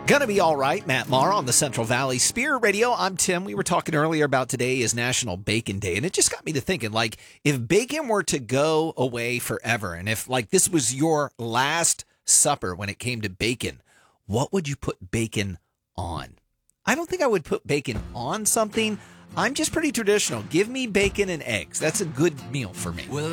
Gonna be all right, Matt Maher on the Central Valley Spirit Radio. I'm Tim. We were talking earlier about today is National Bacon Day, and it just got me to thinking, like, if bacon were to go away forever, and if, like, this was your last supper when it came to bacon, what would you put bacon on? I don't think I would put bacon on something. I'm just pretty traditional. Give me bacon and eggs. That's a good meal for me. Well,